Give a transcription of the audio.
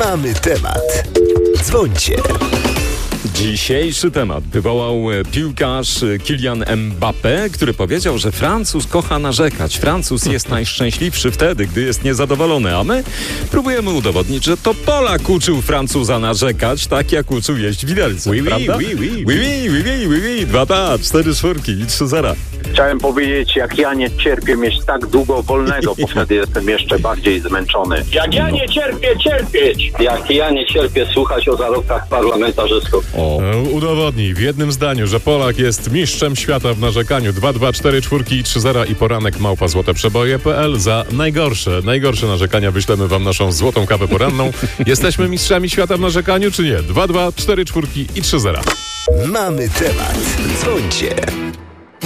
Mamy temat. Dzwońcie. Dzisiejszy temat wywołał piłkarz Kylian Mbappé, który powiedział, że Francuz kocha narzekać. Francuz jest najszczęśliwszy wtedy, gdy jest niezadowolony, a my próbujemy udowodnić, że to Polak uczył Francuza narzekać, tak jak uczył jeść widelce, prawda? Oui. 2, 4 czwórki i 3-0. Chciałem powiedzieć, jak ja nie cierpię mieć tak długo wolnego, bo wtedy jestem jeszcze bardziej zmęczony. Jak ja nie cierpię cierpieć! Jak ja nie cierpię słuchać o zarobkach parlamentarzystów. Udowodnij w jednym zdaniu, że Polak jest mistrzem świata w narzekaniu. 2, 4 czwórki i 3-0 i poranek @złoteprzeboje.pl. Za najgorsze narzekania wyślemy wam naszą złotą kawę poranną. Jesteśmy mistrzami świata w narzekaniu, czy nie? 2, 4 czwórki i 3-0. Mamy temat. Dzwońcie.